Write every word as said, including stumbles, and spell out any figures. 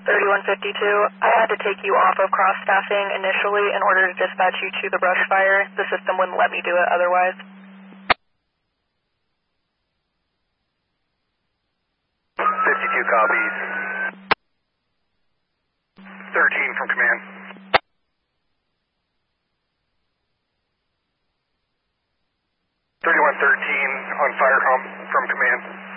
thirty-one fifty-two, I had to take you off of cross-staffing initially in order to dispatch you to the brush fire. The system wouldn't let me do it otherwise. fifty-two copies. thirteen from command. thirty-one thirteen on fire hump from command.